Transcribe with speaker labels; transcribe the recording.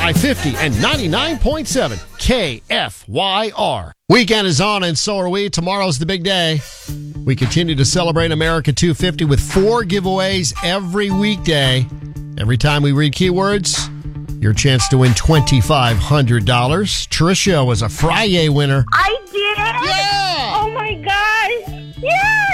Speaker 1: I-50 and 99.7 KFYR. Weekend is on, and so are we. Tomorrow's the big day. We continue to celebrate America 250 with 4 giveaways every weekday. Every time we read keywords, your chance to win $2,500. Tricia was a Friday winner.
Speaker 2: I